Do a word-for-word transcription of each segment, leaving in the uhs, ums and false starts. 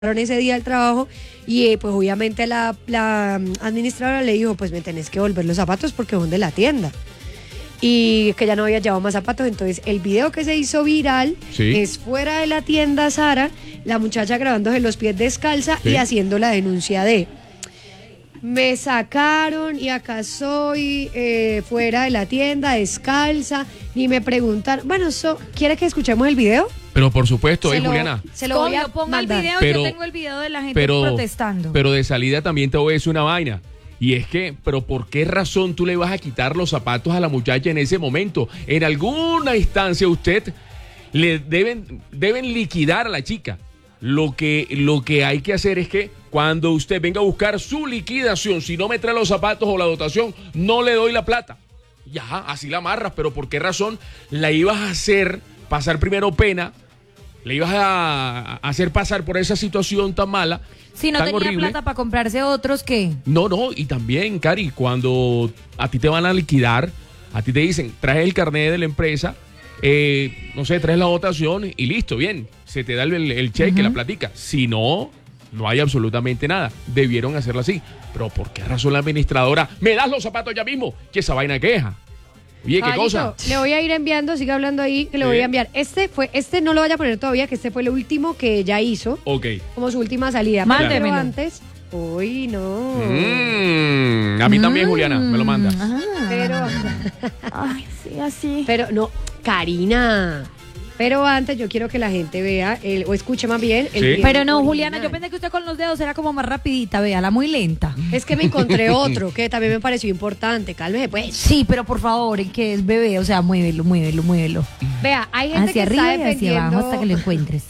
ese día al trabajo y eh, pues obviamente la, la administradora le dijo, pues me tenés que volver los zapatos porque son de la tienda. Y que ya no había llevado más zapatos, entonces el video que se hizo viral sí. es fuera de la tienda Zara, la muchacha grabándose los pies descalza sí. y haciendo la denuncia de me sacaron y acá soy eh, fuera de la tienda descalza, ni me preguntaron. Bueno, so, ¿quiere que escuchemos el video? Pero por supuesto, ¿eh, Juliana? Se lo voy a ponga el video, pero, yo tengo el video de la gente pero, protestando. Pero de salida también te voy a decir una vaina. Y es que, pero ¿por qué razón tú le vas a quitar los zapatos a la muchacha en ese momento? En alguna instancia usted le deben, deben liquidar a la chica. Lo que, lo que hay que hacer es que cuando usted venga a buscar su liquidación, si no me trae los zapatos o la dotación, no le doy la plata. Ya, así la amarras, pero ¿por qué razón la ibas a hacer pasar primero pena? Le ibas a hacer pasar por esa situación tan mala. Si no tan tenía horrible. plata para comprarse otros, ¿qué? No, no, y también, Cari, cuando a ti te van a liquidar, a ti te dicen, traes el carnet de la empresa, eh, no sé, traes la votación y listo, bien, se te da el, el cheque, uh-huh. la platica. Si no, no hay absolutamente nada. Debieron hacerlo así. Pero ¿por qué razón la administradora? ¿Me das los zapatos ya mismo? Que esa vaina queja. Oye, ¿qué Caballito, cosa? Le voy a ir enviando, sigue hablando ahí, que le sí. voy a enviar. Este fue, este no lo vaya a poner todavía, que este fue el último que ella hizo. Ok. Como su última salida. Mándemelo. Pero antes, uy, no. Mm, a mí mm. también, Juliana, me lo manda. Ah. Pero, ay, sí, así. Pero, no, Karina. Pero antes yo quiero que la gente vea, el, o escuche más bien. El sí. Pero no, original. Juliana, yo pensé que usted con los dedos era como más rapidita, véala, muy lenta. Es que me encontré otro que también me pareció importante. Cálmese, pues. Sí, pero por favor, ¿en qué es bebé? O sea, muévelo, muévelo, muévelo. Vea, hay gente hacia que arriba está defendiendo... y hacia abajo hasta que lo encuentres.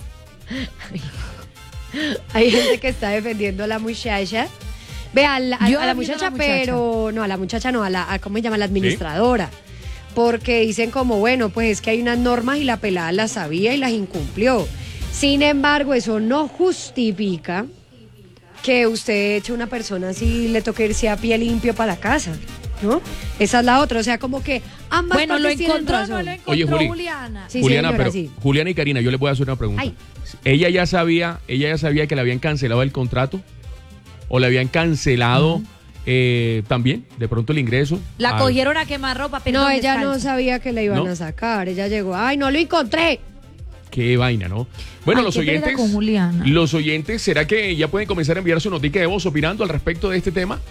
Hay gente que está defendiendo a la muchacha. Vea, a la, a, a la, muchacha, la muchacha, pero... No, a la muchacha no, a la... A, ¿cómo se llama? A la administradora. ¿Sí? Porque dicen como, bueno, pues es que hay unas normas y la pelada las sabía y las incumplió. Sin embargo, eso no justifica que usted eche a una persona así le toque irse a pie limpio para la casa, ¿no? Esa es la otra, o sea, como que ambas bueno, partes lo encontró, razón. no lo encontró. Oye, Juli, Juliana. Sí, Juliana, señora, pero sí. Juliana y Karina, yo les voy a hacer una pregunta. Ay. ¿Ella ya sabía, ella ya sabía que le habían cancelado el contrato? ¿O le habían cancelado... Uh-huh. Eh, también, de pronto el ingreso. La al... cogieron a quemar ropa. No, ella descalzo. no sabía que la iban ¿No? a sacar. Ella llegó, ay, no lo encontré. Qué vaina, ¿no? Bueno, ay, los qué oyentes. Con Juliana. Los oyentes, ¿será que ya pueden comenzar a enviar su notica de voz opinando al respecto de este tema?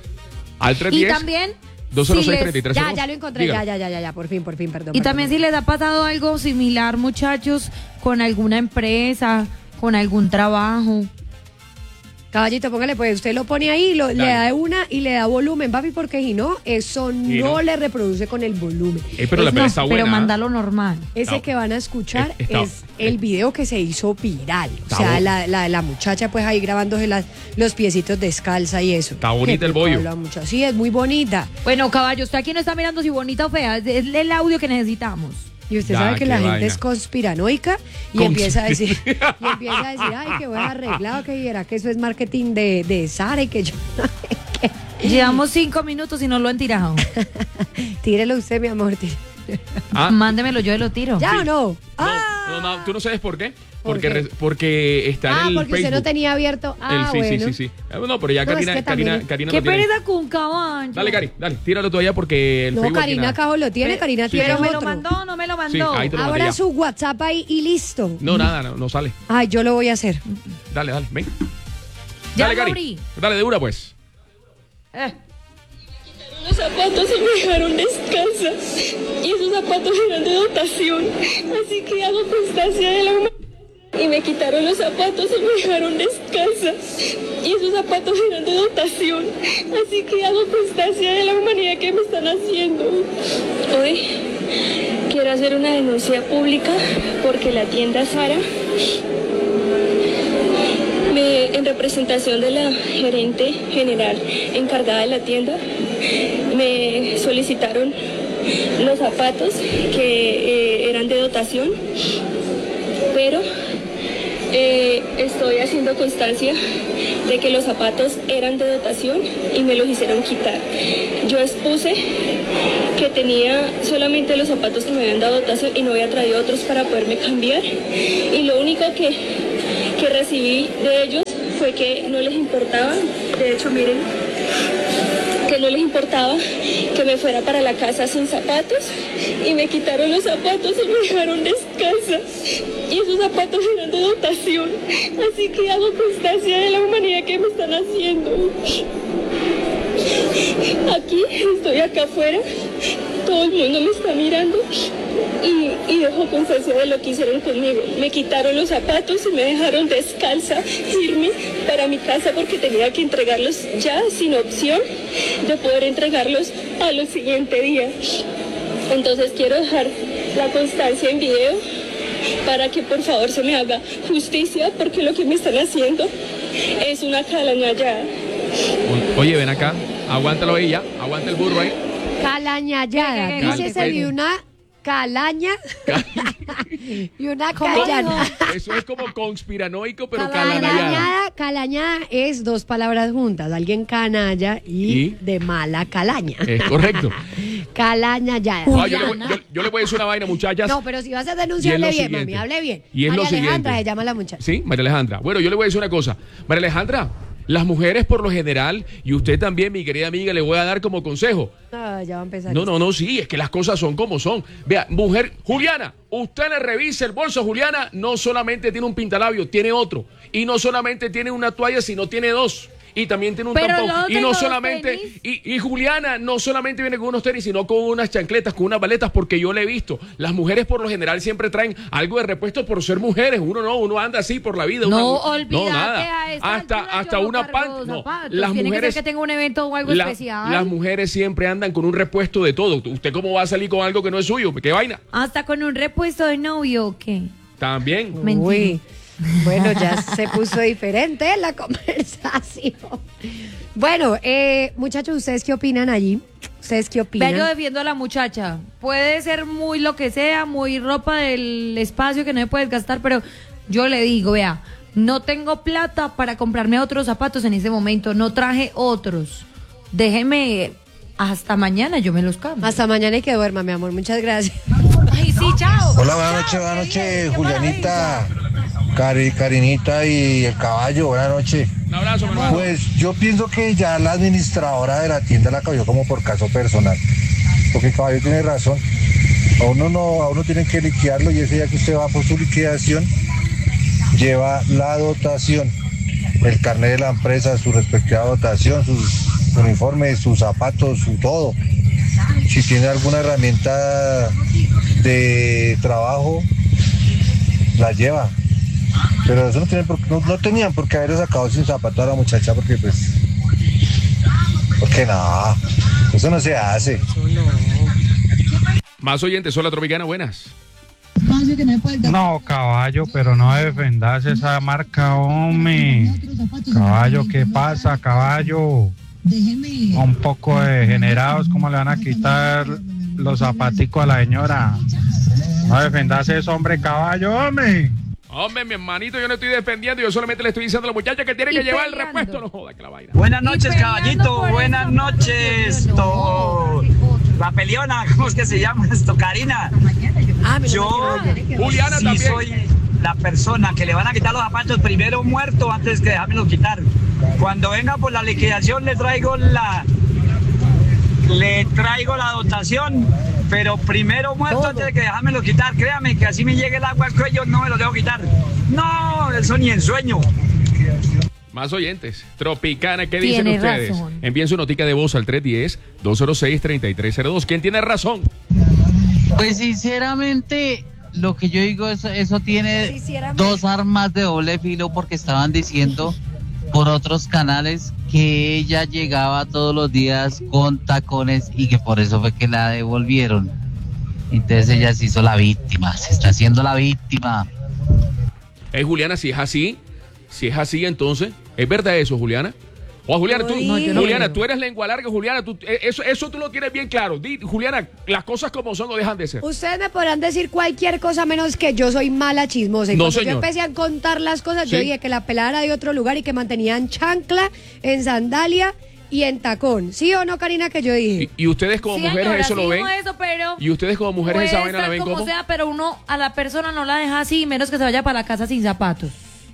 Al tres diez. Y también. dos cero seis, treinta y tres. Ya, ya lo encontré, ya, ya, ya, ya, ya, por fin, por fin, perdón. Y perdón. también si les ha pasado algo similar, muchachos, con alguna empresa, con algún trabajo. Caballito, póngale, pues usted lo pone ahí, lo, le da una y le da volumen, papi, porque si no, eso no, no le reproduce con el volumen. Eh, pero es, la peli no, está buena. Pero mándalo normal. Ese está, que van a escuchar está, es el video que se hizo viral. O sea, bueno. la, la, la muchacha pues ahí grabándose las, los piecitos descalza y eso. Está bonita el bollo. Sí, es muy bonita. Bueno, caballo, usted aquí no está mirando si bonita o fea, es el audio que necesitamos. Y usted ya, sabe que la vaina. gente es conspiranoica y Conspir- empieza a decir, y empieza a decir, ay, que voy arreglado, que era que eso es marketing de, de Zara y que yo Llevamos cinco minutos y no lo han tirado. Tírelo usted, mi amor. Ah. Mándemelo, yo lo tiro. ¿Ya Sí. o no? No, Ah. no, no, ¿tú no sabes por qué? ¿Por Porque, qué? re- porque está Ah, en el porque Facebook. usted no tenía abierto. Ah, el, sí, bueno. sí, sí, sí. Ah, No, pero ya No, Karina, es que Karina, también- Karina ¿Qué lo tiene. pereza con caballo? Dale, Cari, dale, tíralo todavía porque el No, Facebook aquí Karina nada. Cajo lo tiene, Pero- Karina sí, tiene Pero me otro. lo mandó, no me lo Sí, mandó. ahí te lo mandé Abra ya. su WhatsApp ahí y listo. No, nada, no, no sale. Ay, yo lo voy a hacer. Dale, dale, ven. Ya Dale, lo Cari. abrí. Dale, de una, pues. Eh. Los zapatos y me dejaron descalza y esos zapatos eran de dotación, así que hago constancia de la humanidad. Y me quitaron los zapatos y me dejaron descalza y esos zapatos eran de dotación, así que hago constancia de la humanidad que me están haciendo. Hoy quiero hacer una denuncia pública porque la tienda Zara, me, en representación de la gerente general encargada de la tienda, me solicitaron los zapatos que eh, eran de dotación, pero eh, estoy haciendo constancia de que los zapatos eran de dotación y me los hicieron quitar. Yo expuse que tenía solamente los zapatos que me habían dado dotación y no había traído otros para poderme cambiar, y lo único que que recibí de ellos fue que no les importaba, de hecho miren, que no les importaba que me fuera para la casa sin zapatos y me quitaron los zapatos y me dejaron descalza. Y esos zapatos eran de dotación, así que hago constancia de la humanidad que me están haciendo. Aquí, estoy acá afuera, todo el mundo me está mirando y, y dejo constancia de lo que hicieron conmigo. Me quitaron los zapatos y me dejaron descalza, irme para mi casa porque tenía que entregarlos ya sin opción de poder entregarlos al siguiente día. Entonces quiero dejar la constancia en video para que por favor se me haga justicia porque lo que me están haciendo es una calañallada. Oye, ven acá, aguántalo ahí ya, aguanta el burro ahí. Calañallada, Cal- dícese de una calaña y una ¿Cómo? callana. Eso es como conspiranoico, pero Calañada. calanallada. Calañada, calañada es dos palabras juntas, alguien canalla y, ¿Y? de mala calaña. Es correcto. Calañallada. No, yo, le voy, yo- yo le voy a decir una vaina, muchachas. No, pero si vas a Y es denunciarle lo bien, siguiente. mami, hable bien. Y es María lo Alejandra siguiente. se llama la muchacha. Sí, María Alejandra. Bueno, yo le voy a decir una cosa. María Alejandra, las mujeres por lo general, y usted también, mi querida amiga, le voy a dar como consejo. Ah, ya va a empezar. No, no, no, sí, es que las cosas son como son. Vea, mujer, Juliana, usted le revisa el bolso, Juliana, no solamente tiene un pintalabio, tiene otro. Y no solamente tiene una toalla, sino tiene dos. Y también tiene un Pero tampón. no Y tengo no dos solamente, tenis. y, y Juliana no solamente viene con unos tenis, sino con unas chancletas, con unas baletas, porque yo le he visto. Las mujeres por lo general siempre traen algo de repuesto por ser mujeres. Uno no, uno anda así por la vida. No, una- olvídate, nada. a esta Hasta, altura hasta yo no una cargo pan. No, zapatos. las Tiene mujeres. que ser que tenga un evento o algo La- especial. Las mujeres siempre andan con un repuesto de todo. ¿Usted cómo va a salir con algo que no es suyo? ¿Qué vaina? Hasta con un repuesto de novio, ¿o qué? También. Mentira. Uy, bueno, ya se puso diferente la conversación. Bueno, eh, muchachos, ¿ustedes qué opinan allí? ¿Ustedes qué opinan? Vea, yo defiendo a la muchacha. Puede ser muy lo que sea, muy ropa del espacio que no me puedes gastar, pero yo le digo, vea, no tengo plata para comprarme otros zapatos en ese momento, no traje otros. Déjeme hasta mañana, yo me los cambio. Hasta mañana y que duerma, mi amor. Muchas gracias. Ay, sí, chao. Hola, buenas noches, buenas noches, Julianita, Cari, Karinita y el caballo, buenas noches. Un abrazo, mi hermano. Pues yo pienso que ya la administradora de la tienda la cogió como por caso personal, porque el caballo tiene razón. A uno no, a uno tienen que liquidarlo y ese día que usted va por su liquidación, lleva la dotación, el carnet de la empresa, su respectiva dotación, sus uniformes, sus zapatos, su todo. Si tiene alguna herramienta de trabajo, la lleva. Pero eso no, tienen por, no, no tenían por qué haber sacado sin zapato a la muchacha, porque pues... Porque no, eso no se hace. Más oyentes, hola Tropicana, buenas. No, caballo, pero no defendas esa marca, hombre. Caballo, ¿qué pasa, caballo? Un poco degenerados, ¿cómo le van a quitar los zapaticos a la señora? No defendas eso, hombre, caballo, hombre. Hombre, mi hermanito, yo no estoy defendiendo, yo solamente le estoy diciendo a la muchacha que tiene Y que llevar el peleando. repuesto. No joda que la vaina. Buenas Y noches, peleando caballito. por Buenas esa noches. marca, To- La peleona, ¿cómo es que se llama esto? Karina. Ah, mi Yo, Juliana sí también. soy la persona que le van a quitar los zapatos primero muerto antes que dejármelo quitar. Cuando venga por la liquidación le traigo la le traigo la dotación, pero primero muerto Todo. antes de que dejármelo quitar. Créame que así me llegue el agua al cuello, no me lo dejo quitar. No, eso ni en sueño. Más oyentes. Tropicana, ¿qué dicen Tiene ustedes? razón. Envíen su notica de voz al tres uno cero, dos cero seis, tres tres cero dos. ¿Quién tiene razón? Pues sinceramente, lo que yo digo, eso, eso tiene Sinceramente. dos armas de doble filo porque estaban diciendo por otros canales que ella llegaba todos los días con tacones y que por eso fue que la devolvieron. Entonces ella se hizo la víctima, se está haciendo la víctima. Eh, Juliana, si es así, si es así, entonces, ¿es verdad eso, Juliana? O Juliana, tú, Uy. No, yo no Juliana, creo. tú eres lengua larga, Juliana, tú, eh, eso, eso tú lo tienes bien claro. Di, Juliana, las cosas como son o dejan de ser. Ustedes me podrán decir cualquier cosa menos que yo soy mala chismosa. Y No, cuando señor. yo empecé a contar las cosas, yo Sí. dije que la pelada era de otro lugar y que mantenían chancla, en sandalia y en tacón. ¿Sí o no, Karina, que yo dije? Y, y ustedes como Sí, mujeres señora, eso lo sí ven. dijo eso, pero Y ustedes como mujeres puede esa vaina la estar ven como como. sea, pero uno a la persona no la deja así, menos que se vaya para la casa sin zapatos.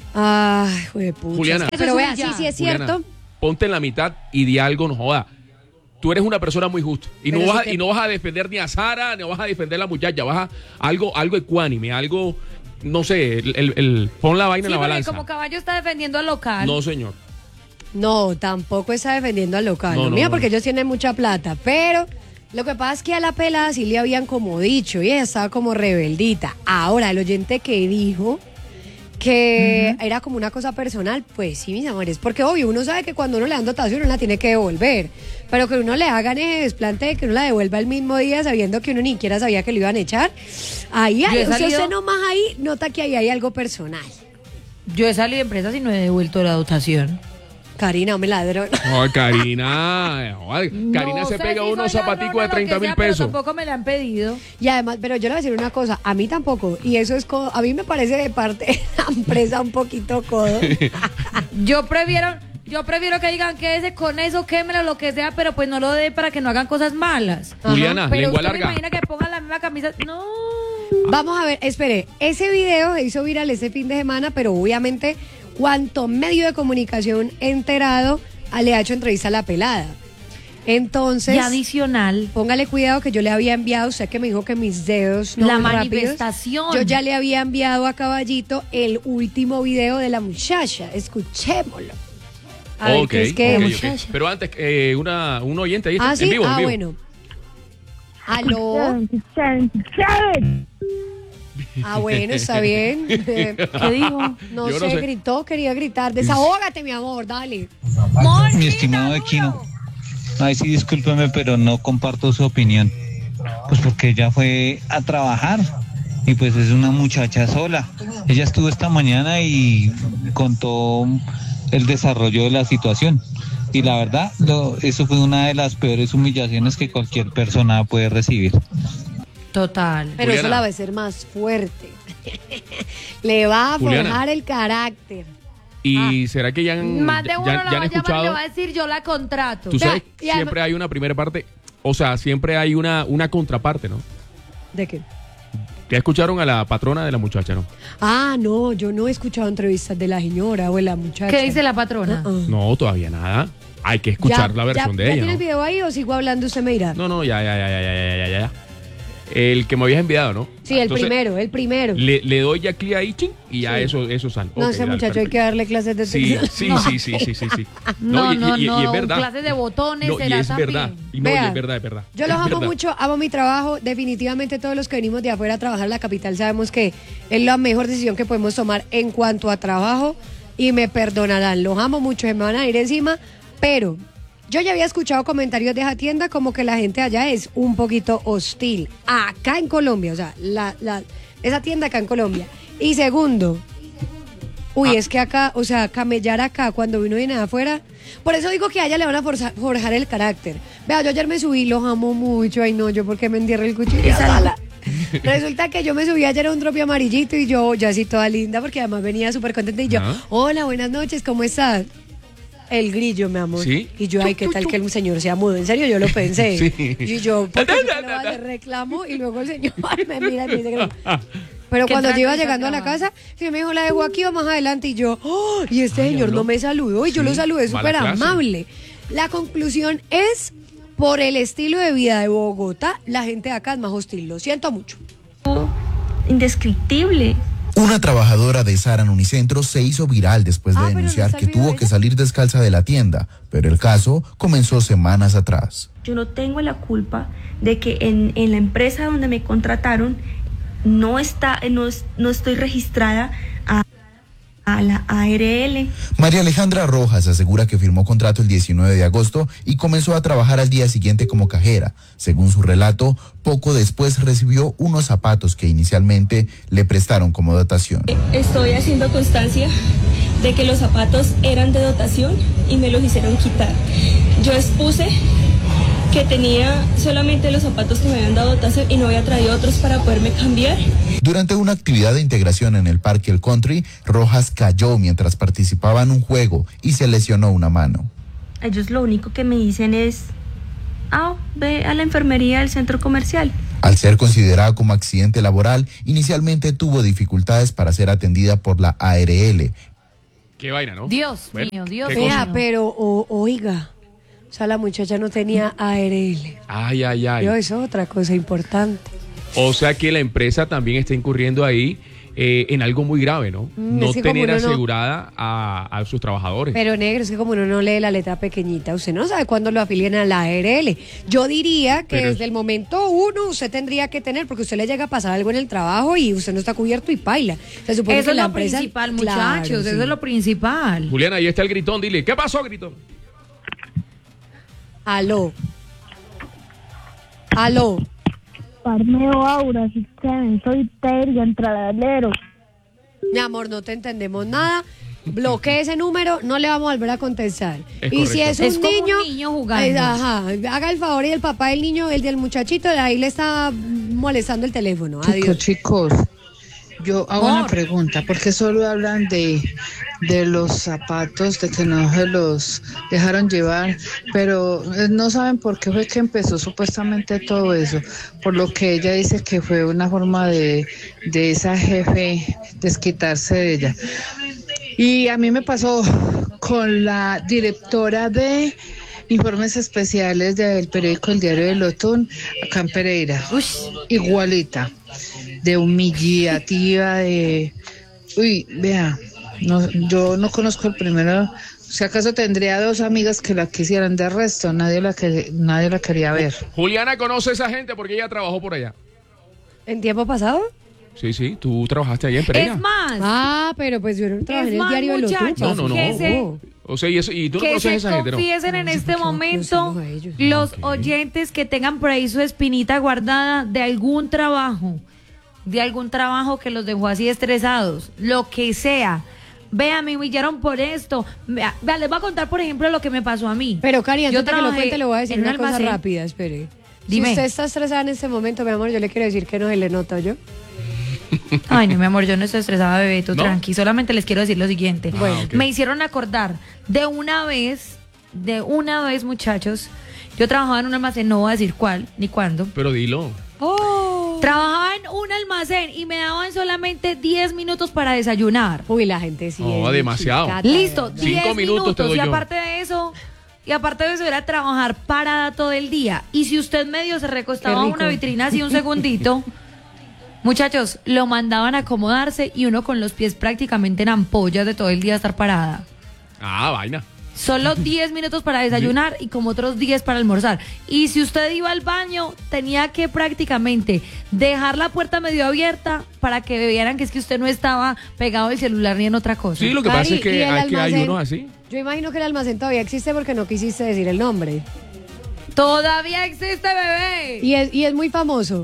Ay, juepucha. Juliana. Pero vea, sí, ya. sí es Juliana, cierto. ponte en la mitad y di algo, no joda. Tú eres una persona muy justa y no, Pero vas si a, te- y no vas a defender ni a Sara, ni vas a defender a la muchacha, vas a algo, algo ecuánime, algo, no sé, el, el- el- pon la vaina Sí, en la porque balanza. como Caballo está defendiendo al local. No, señor. No, tampoco está defendiendo al local. No, No, no, mira, no, porque no. ellos tienen mucha plata. Pero lo que pasa es que a la pelada sí le habían como dicho y ella estaba como rebeldita. Ahora, el oyente que dijo que era como una cosa personal, pues sí, mis amores. Porque obvio, uno sabe que cuando uno le dan dotación, uno la tiene que devolver. Pero que uno le hagan ese desplante de que uno la devuelva el mismo día sabiendo que uno ni siquiera sabía que lo iban a echar. Ahí Yo hay, he o sea, salido- usted nomás ahí nota que ahí hay algo personal. Yo he salido de empresas y no he devuelto la dotación. Karina, me ladrón. Ay, Karina, joder, Karina No se sé pega si unos soy zapaticos ladrona, de lo treinta que mil sea, pero pesos. tampoco me la han pedido. Y además, pero yo le voy a decir una cosa, a mí tampoco, y eso es co- a mí me parece de parte de la empresa un poquito codo. Yo prefiero, yo prefiero que digan quédese con eso, quémelo, lo que sea, pero pues no lo dé para que no hagan cosas malas. Juliana, Pero lengua usted me larga. imagina que pongan la misma camisa. No. Vamos a ver, espere, ese video se hizo viral ese fin de semana, pero obviamente cuanto medio de comunicación enterado a- le ha hecho entrevista a la pelada. Entonces, Y adicional, póngale cuidado que yo le había enviado, usted que me dijo que mis dedos no La van rápidos, manifestación. yo ya le había enviado a Caballito el último video de la muchacha, escuchémoslo. A ver Ok, qué es que ok, es. ok. muchacha. Pero antes, eh, una, un oyente ahí está Ah, sí, en vivo, en ah, vivo. bueno. Aló. Ah, bueno, está bien. Eh, ¿qué digo? No Yo sé, no sé. gritó, quería gritar. Desahógate, mi amor, dale. Mi estimado Equino, ay sí, discúlpeme, pero no comparto su opinión. Pues porque ella fue a trabajar y pues es una muchacha sola. Ella estuvo esta mañana y contó el desarrollo de la situación. Y la verdad, lo- eso fue una de las peores humillaciones que cualquier persona puede recibir. Total. Pero eso Juliana. la va a hacer más fuerte. Le va a Juliana. forjar el carácter. ¿Y será que ya han, Más de uno ya, la ya va han a llamar y escuchado? le va a decir yo la contrato. Tú sabes, Vea, y además- siempre hay una primera parte, o sea, siempre hay una, una contraparte, ¿no? ¿De qué? Ya escucharon a la patrona de la muchacha, ¿no? Ah, no, yo no he escuchado entrevistas de la señora o de la muchacha. ¿Qué dice la patrona? Uh-uh. No, todavía nada. Hay que escuchar Ya- la versión ya- de ¿Ya ella, tiene ¿no? el video ahí o sigo hablando? Usted me dirá. No, no, ya, ya, ya, ya, ya, ya, ya, ya, ya. El que me habías enviado, ¿no? Sí, el Entonces, primero, el primero. Le, le doy ya clic ahí, ching, y ya Sí. eso, eso sale. No, Ok, ese dale, muchacho hay perfecto. que darle clases de Sí, texto. sí, sí, sí, sí, sí, sí. No, y- no, y, y- y no, es verdad. clases de botones No, y será es también. verdad. Y no, y Vea, es verdad, es verdad. Yo los Es amo verdad. mucho, amo mi trabajo. Definitivamente todos los que venimos de afuera a trabajar en la capital sabemos que es la mejor decisión que podemos tomar en cuanto a trabajo y me perdonarán. Los amo mucho, se me van a ir encima, pero yo ya había escuchado comentarios de esa tienda como que la gente allá es un poquito hostil. Acá en Colombia, o sea, la, la, esa tienda acá en Colombia. Y segundo, uy, es que acá, o sea, camellar acá cuando uno viene de afuera. Por eso digo que a ella le van a forza- forjar el carácter. Vea, yo ayer me subí, los amo mucho. Ay, no, yo porque me entierro el cuchillo. en la sala. Resulta que yo me subí ayer a un tropio amarillito y yo, ya así toda linda, porque además venía súper contenta. Y yo, Ajá. hola, buenas noches, ¿cómo estás? El grillo, mi amor. ¿Sí? Y yo, ay, ¿qué tal que el señor sea mudo? En serio, yo lo pensé. Sí. Y yo, ¿por qué yo le voy a hacer reclamo? Y luego el señor me mira y me dice que no. Pero ¿Qué cuando yo iba tranquila llegando a la trabajo? casa, sí me dijo, la dejo aquí o más adelante. Y yo, oh, y este señor habló. no me saludó. Y yo Sí, lo saludé mala súper clase. amable. La conclusión es, por el estilo de vida de Bogotá, la gente de acá es más hostil. Lo siento mucho. Indescriptible. Una trabajadora de Sara en Unicentro se hizo viral después de Ah, pero no denunciar está el que video tuvo de que ella. salir descalza de la tienda, pero el caso comenzó semanas atrás. Yo no tengo la culpa de que en, en la empresa donde me contrataron no está, no, es- no estoy registrada a, a la A R L. María Alejandra Rojas asegura que firmó contrato el diecinueve de agosto y comenzó a trabajar al día siguiente como cajera. Según su relato, poco después recibió unos zapatos que inicialmente le prestaron como dotación. Estoy haciendo constancia de que los zapatos eran de dotación y me los hicieron quitar. Yo expuse que tenía solamente los zapatos que me habían dado dotación y no había traído otros para poderme cambiar. Durante una actividad de integración en el Parque El Country, Rojas cayó mientras participaba en un juego y se lesionó una mano. Ellos lo único que me dicen es, ah, ve a la enfermería del centro comercial. Al ser considerada como accidente laboral, inicialmente tuvo dificultades para ser atendida por la A R L, Qué vaina, ¿no? Dios Bueno, mío, Dios qué mío. Vea, pero o- oiga, o sea, la muchacha no tenía A R L. Ay, ay, ay. Yo, eso es otra cosa importante. O sea que la empresa también está incurriendo ahí eh, en algo muy grave, ¿no? Mm, no es que como tener uno no- asegurada a, a sus trabajadores. Pero negro, es que como uno no lee la letra pequeñita, usted no sabe cuándo lo afilian a la A R L. Yo diría que Pero- desde el momento uno usted tendría que tener, porque usted le llega a pasar algo en el trabajo y usted no está cubierto y paila. Se supone Eso que es la lo empresa- principal, Claro, muchachos. sí. Eso es lo principal. Juliana, ahí está el gritón, dile, ¿qué pasó, gritón? Aló. Aló. Parmeo Aura, si saben, soy Teria, entralalero. Mi amor, no te entendemos nada. Bloquee ese número, no le vamos a volver a contestar. Es y si correcto. es un Es como un niño, niño jugando. eh, ajá, haga el favor y el papá del niño, el del muchachito, ahí le está molestando el teléfono. Chicos, Adiós. chicos, yo hago una Amor. pregunta, porque solo hablan de, de los zapatos, de que no se los dejaron llevar, pero eh, no saben por qué fue que empezó supuestamente todo eso, por lo que ella dice que fue una forma de, de esa jefe desquitarse de ella. Y a mí me pasó con la directora de informes especiales del periódico El Diario del Otón, acá en Pereira. Igualita, de humillativa, de... Uy, vea, no, yo no conozco el primero. Si acaso tendría dos amigas que la quisieran, de resto nadie la, que, nadie la quería ver. Juliana conoce a esa gente porque ella trabajó por allá. ¿En tiempo pasado? Sí, sí, tú trabajaste allá en Pereira. Es más, Ah, pero pues yo no trabajé Es en el más, diario de los muchachos, Tupas. No, no, no. que se- O sea, y, eso, y tú no que conoces a se esa gente, ¿no? confiesen en No, sí, este porque no momento conocemos a ellos. los Ok. oyentes que tengan por ahí su espinita guardada de algún trabajo, de algún trabajo que los dejó así estresados, lo que sea. Vea, me humillaron por esto. Vea, vea, les voy a contar, por ejemplo, lo que me pasó a mí. Pero, Cari, antes Yo de que lo trabajé cuente, le voy a decir en un una cosa almacén. rápida, espere. Dime. Si usted está estresada en este momento, mi amor, yo le quiero decir que no se le nota yo. Ay, no, mi amor, yo no estoy estresada, bebé, tú ¿No? tranqui. Solamente les quiero decir lo siguiente. Bueno. Ah, ok. Me hicieron acordar de una vez, de una vez, muchachos. Yo trabajaba en un almacén, no voy a decir cuál ni cuándo. Pero dilo. Trabajaba en un almacén y me daban solamente diez minutos para desayunar. Uy, la gente sí. No, es demasiado. chicata, Listo, de Cinco verdad. diez minutos te doy Y yo. aparte de eso, y aparte de eso era trabajar parada todo el día. Y si usted medio se recostaba Qué a rico. una vitrina así un segundito, muchachos, lo mandaban a acomodarse y uno con los pies prácticamente en ampollas de todo el día estar parada. Ah, vaina. Solo diez minutos para desayunar y como otros diez para almorzar. Y si usted iba al baño, tenía que prácticamente dejar la puerta medio abierta para que vieran que es que usted no estaba pegado al celular ni en otra cosa. Sí, lo que Cari, pasa es ¿y que el hay, que hay almacén? unos así. Yo imagino que el almacén todavía existe porque no quisiste decir el nombre. Todavía existe, bebé. Y es, y es muy famoso.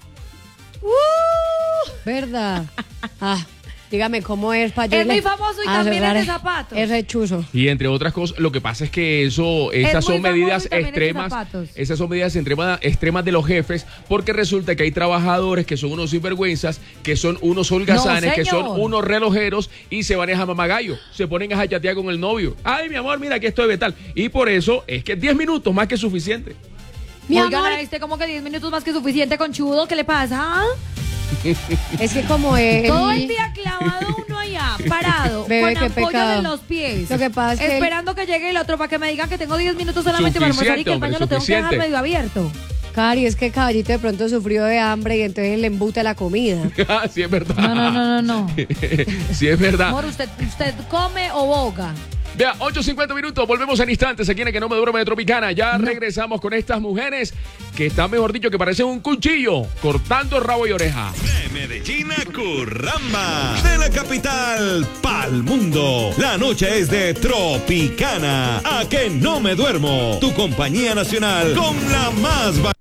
¿Verdad? Ah, dígame cómo es para Es muy famoso y también es de zapatos. Es rechuzo. Y entre otras cosas, lo que pasa es que eso, esas muy son famoso medidas y también es de extremas, zapatos. esas son medidas extremas, extremas de los jefes, porque resulta que hay trabajadores que son unos sinvergüenzas, que son unos holgazanes, No, que son señor. unos relojeros y se manejan mamagallo, se ponen a chatear con el novio. Ay, mi amor, mira, aquí estoy de tal. Y por eso es que diez minutos más que suficiente. Mi Oigan, amor, ¿a este como que diez minutos más que suficiente, conchudo? ¿Qué le pasa? es que como es. Todo el día clavado uno allá, parado, Bebé, con qué ampollas pecado. en los pies. Lo que pasa es que él- esperando que llegue el otro para que me digan que tengo diez minutos solamente para almorzar y que el Suficiente, baño lo tengo que dejar hombre, medio abierto. Cari, es que Caballito de pronto sufrió de hambre y entonces le embute la comida. Sí, es verdad. No, no, no, no, no. Sí, es verdad. Amor, ¿usted, usted come o boga? Vea, ocho cincuenta minutos, volvemos en instantes aquí en el Que No Me Duerme de Tropicana. Ya regresamos con estas mujeres que están, mejor dicho, que parecen un cuchillo cortando rabo y oreja. De Medellín a Curramba, de la capital pa'l mundo. La noche es de Tropicana. A Que No Me Duermo, tu compañía nacional con la más